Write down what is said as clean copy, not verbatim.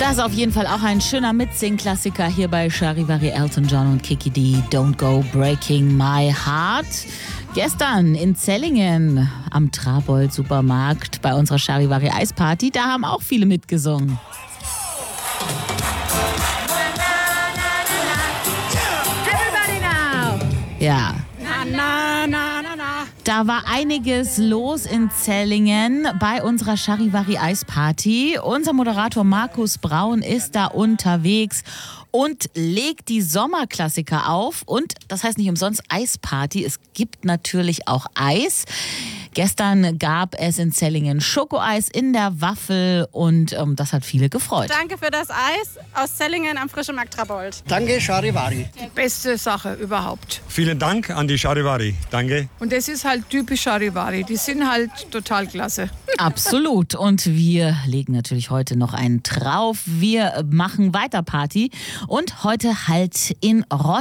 Das ist auf jeden Fall auch ein schöner Mitsing-Klassiker hier bei Charivari, Elton John und Kiki D. Don't Go Breaking My Heart. Gestern in Zellingen am Trabold Supermarkt bei unserer Charivari Eisparty, da haben auch viele mitgesungen. Everybody now! Ja. Na, na, na, na. Da war einiges los in Zellingen bei unserer Charivari Eisparty. Unser Moderator Markus Braun ist da unterwegs und legt die Sommerklassiker auf. Und das heißt nicht umsonst Eisparty. Es gibt natürlich auch Eis. Gestern gab es in Zellingen Schokoeis in der Waffel und das hat viele gefreut. Danke für das Eis aus Zellingen am Frischen Markt Trabold. Danke, Charivari. Beste Sache überhaupt. Vielen Dank an die Charivari. Danke. Und das ist halt typisch Charivari. Die sind halt total klasse. Absolut. Und wir legen natürlich heute noch einen drauf. Wir machen weiter Party und heute halt in Rostock.